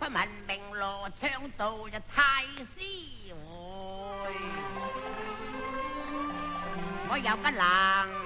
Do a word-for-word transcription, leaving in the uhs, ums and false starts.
佢文明羅倡導就太師會，我又不能。